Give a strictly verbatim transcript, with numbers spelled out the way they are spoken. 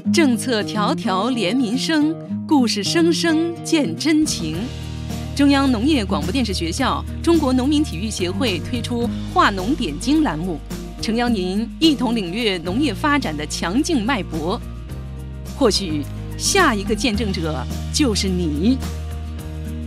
政策条条连民生，故事声声见真情。中央农业广播电视学校、中国农民体育协会推出“化农点睛”栏目，诚邀您一同领略农业发展的强劲脉搏。或许，下一个见证者就是你。